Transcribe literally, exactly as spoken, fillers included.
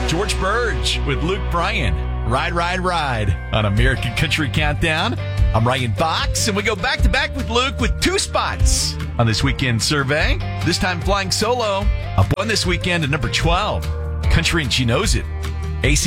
George Burge with Luke Bryan. Ride, ride, ride on American Country Countdown. I'm Ryan Fox, and we go back-to-back with Luke with two spots on this weekend survey. This time flying solo. Up one this weekend at number twelve. Country and She Knows It. A C